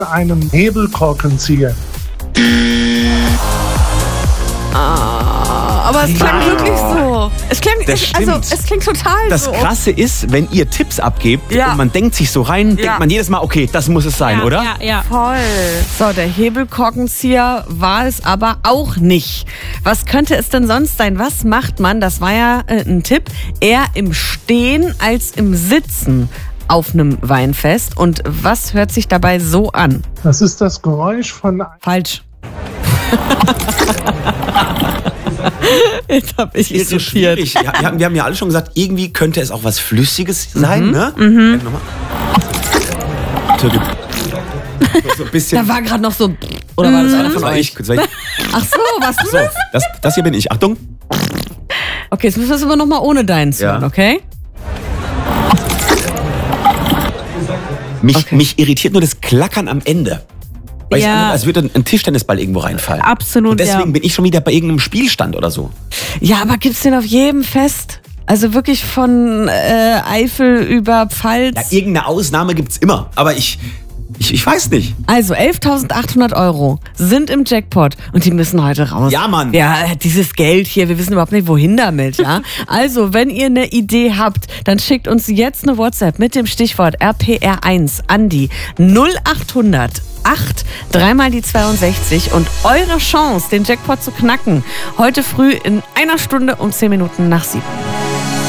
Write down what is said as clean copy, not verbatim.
einem Hebelkorkenzieher. Aber es klang wirklich so. Es klingt total Das so. Das Krasse ist, wenn ihr Tipps abgebt und man denkt sich so rein, denkt man jedes Mal, okay, das muss es sein, oder? Ja, voll. So, der Hebelkorkenzieher war es aber auch nicht. Was könnte es denn sonst sein? Was macht man, das war ja ein Tipp, eher im Stehen als im Sitzen auf einem Weinfest? Und was hört sich dabei so an? Das ist das Geräusch von... Falsch. Jetzt hab ich Ist so schwierig. Ja, wir haben ja alle schon gesagt, irgendwie könnte es auch was Flüssiges sein, ne? Nochmal. So ein bisschen. Da war gerade noch so... Oder war das einer von Das war euch? ich. Ach so, was du So, das hier bin ich. Achtung. Okay, jetzt müssen wir es aber nochmal ohne deinen hören, okay? Mich irritiert nur das Klackern am Ende. Weil ich, als würde ein Tischtennisball irgendwo reinfallen. Absolut, und deswegen bin ich schon wieder bei irgendeinem Spielstand oder so. Ja, aber gibt's den auf jedem Fest? Also wirklich von Eifel über Pfalz? Ja, irgendeine Ausnahme gibt's immer. Aber ich weiß nicht. Also 11.800 € sind im Jackpot und die müssen heute raus. Ja, Mann. Ja, dieses Geld hier, wir wissen überhaupt nicht, wohin damit, ja? Also, wenn ihr eine Idee habt, dann schickt uns jetzt eine WhatsApp mit dem Stichwort RPR1 an die 0800 8 3 mal die 62 und eure Chance, den Jackpot zu knacken, heute früh in 1 Stunde um 10 Minuten nach 7.